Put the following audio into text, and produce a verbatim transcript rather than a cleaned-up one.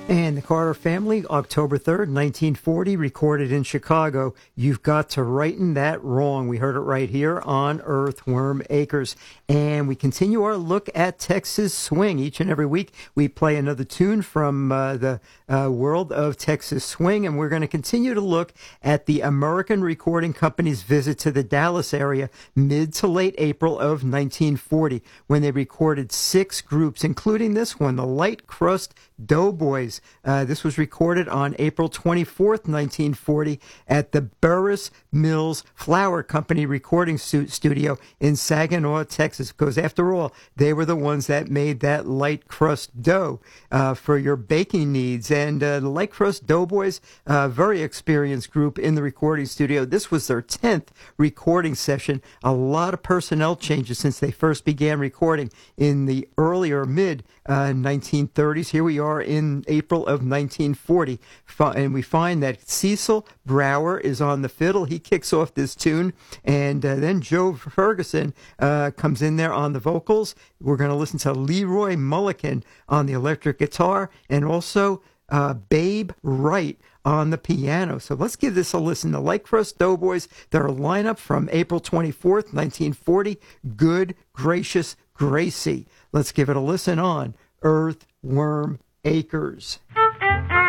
And the Carter Family, October third, nineteen forty, recorded in Chicago. You've got to righten that wrong. We heard it right here on Earthworm Acres. And we continue our look at Texas swing. Each and every week, we play another tune from uh, the uh, world of Texas swing. And we're going to continue to look at the American Recording Company's visit to the Dallas area mid to late April of nineteen forty, when they recorded six groups, including this one, the Light Crust Doughboys. Uh, this was recorded on April twenty-fourth, nineteen forty, at the Burris Mills Flour Company recording stu- studio in Saginaw, Texas. Because after all, they were the ones that made that light crust dough uh, for your baking needs. And uh, the Light Crust Doughboys, a uh, very experienced group in the recording studio. This was their tenth recording session. A lot of personnel changes since they first began recording in the earlier mid uh, nineteen thirties. Here we are in April of nineteen forty, and we find that Cecil Brower is on the fiddle. He kicks off this tune, and uh, then Joe Ferguson uh, comes in there on the vocals. We're going to listen to Leroy Mulliken on the electric guitar, and also uh, Babe Wright on the piano. So let's give this a listen. The Light Crust Doughboys, their lineup from April twenty-fourth, nineteen forty, Good Gracious Gracie. Let's give it a listen on Earthworm Acres.